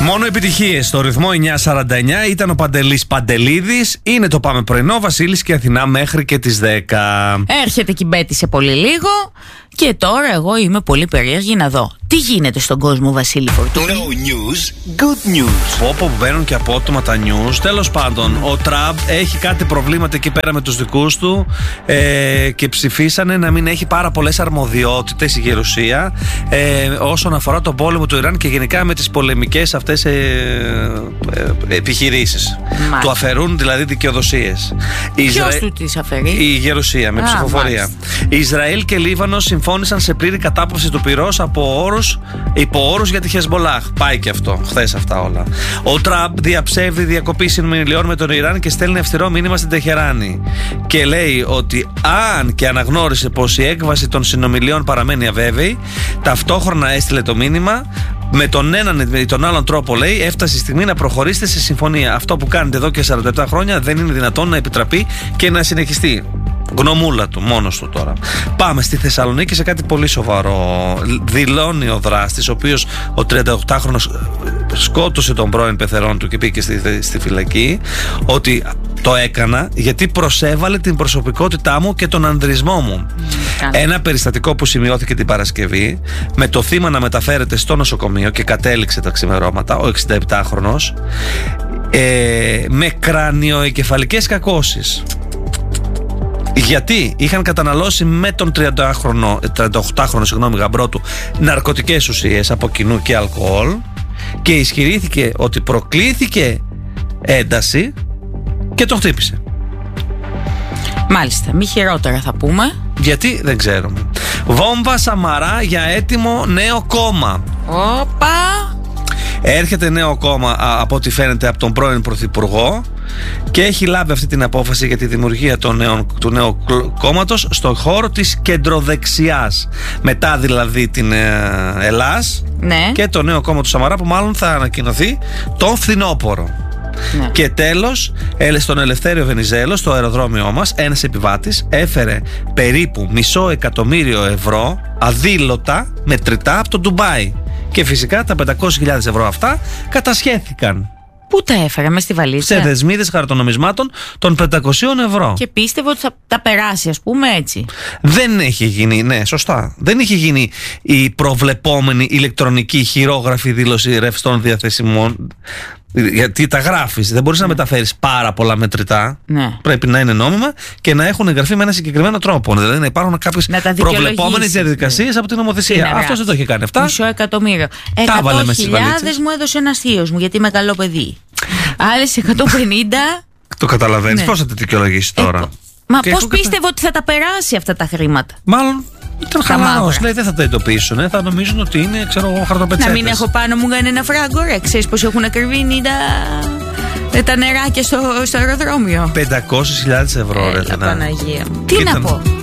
Μόνο επιτυχίες στο ρυθμό 949. Ήταν ο Παντελής Παντελίδης. Είναι το Πάμε Πρωινό, Βασίλης και Αθηνά μέχρι και τις 10. Έρχεται Κιμπέτη σε πολύ λίγο. Και τώρα εγώ είμαι πολύ περίεργη να δω τι γίνεται στον κόσμο, Βασίλη Φορτούνη. No news, good news. Όπου μπαίνουν και απότομα τα news. Τέλος πάντων, ο Τραμπ έχει κάτι προβλήματα εκεί πέρα με τους δικούς του και ψηφίσανε να μην έχει πάρα πολλές αρμοδιότητες η Γερουσία όσον αφορά τον πόλεμο του Ιράν και γενικά με τις πολεμικές αυτές επιχειρήσεις. Του αφαιρούν δηλαδή δικαιοδοσίες. Ποιος του τις αφαιρεί? Η Γερουσία με ψηφοφορία. Ισραήλ και Λίβανος συμφώνησαν σε πλήρη κατάπαυση του πυρός υπό όρους για τη Χεσμολάχ. Πάει και αυτό, χθες αυτά όλα. Ο Τραμπ διαψεύδει διακοπή συνομιλιών με τον Ιράν και στέλνει αυστηρό μήνυμα στην Τεχεράνη. Και λέει ότι αν και αναγνώρισε πως η έκβαση των συνομιλιών παραμένει αβέβαιη, ταυτόχρονα έστειλε το μήνυμα με τον έναν ή τον άλλον τρόπο, λέει, έφτασε η στιγμή να προχωρήσετε σε συμφωνία. Αυτό που κάνετε εδώ και 47 χρόνια δεν είναι δυνατόν να επιτραπεί και να συνεχιστεί. Γνωμούλα του, μόνος του τώρα. Πάμε στη Θεσσαλονίκη σε κάτι πολύ σοβαρό. Δηλώνει ο δράστης, ο οποίος ο 38χρονος σκότωσε τον πρώην πεθερόν του και πήγε στη φυλακή, ότι το έκανα γιατί προσέβαλε την προσωπικότητά μου και τον ανδρισμό μου. Ένα περιστατικό που σημειώθηκε την Παρασκευή, με το θύμα να μεταφέρεται στο νοσοκομείο και κατέληξε τα ξημερώματα, ο 67χρονος, με κρανιοεγκεφαλικές κακώσεις. Γιατί είχαν καταναλώσει με τον 38χρονο γαμπρό του ναρκωτικές ουσίες από κοινού και αλκοόλ και ισχυρήθηκε ότι προκλήθηκε ένταση και τον χτύπησε. Μάλιστα, μη χειρότερα θα πούμε. Γιατί δεν ξέρουμε. Βόμβα Σαμαρά για έτοιμο νέο κόμμα. Όπα! Έρχεται νέο κόμμα από ό,τι φαίνεται από τον πρώην Πρωθυπουργό και έχει λάβει αυτή την απόφαση για τη δημιουργία του νέου κόμματος στον χώρο της κεντροδεξιάς. Μετά δηλαδή την Ελλάς, ναι, και το νέο κόμμα του Σαμαρά που μάλλον θα ανακοινωθεί τον φθινόπωρο. Ναι. Και τέλος, στον Ελευθέριο Βενιζέλο, στο αεροδρόμιό μας, ένας επιβάτης έφερε περίπου €500.000 αδήλωτα μετρητά από το Ντουμπάι. Και φυσικά τα 500.000 ευρώ αυτά κατασχέθηκαν. Πού τα έφερε, μες στη βαλίτσα? Σε δεσμίδες χαρτονομισμάτων των 500 ευρώ. Και πίστευε ότι θα τα περάσει, ας πούμε, έτσι. Δεν έχει γίνει, ναι, σωστά. Δεν είχε γίνει η προβλεπόμενη ηλεκτρονική χειρόγραφη δήλωση ρευστών διαθεσιμών. Γιατί τα γράφεις, δεν μπορείς να μεταφέρεις πάρα πολλά μετρητά. Ναι. Πρέπει να είναι νόμιμα και να έχουν εγγραφεί με ένα συγκεκριμένο τρόπο. Δηλαδή να υπάρχουν κάποιες προβλεπόμενες διαδικασίες από την νομοθεσία. Αυτός δεν το είχε κάνει αυτά. $500.000. 100.000 μου έδωσε ένας θείος μου, γιατί είμαι καλό παιδί. Άλλες 150. Το καταλαβαίνεις. Ναι. Πώς θα τη δικαιολογήσει τώρα? Μα πώς πίστευε ότι θα τα περάσει αυτά τα χρήματα? Μάλλον ήταν χαλαρός. Λέει δεν θα τα ειδοποιήσουν. Θα νομίζουν ότι είναι, ξέρω εγώ, χαρτοπετσέτες. Να μην έχω πάνω μου κανένα φράγκο, ρε. Ξέρεις πως έχουν ακριβήνει τα νεράκια στο αεροδρόμιο. 500.000 ευρώ, ρε. Παναγία μου. Τι να πω.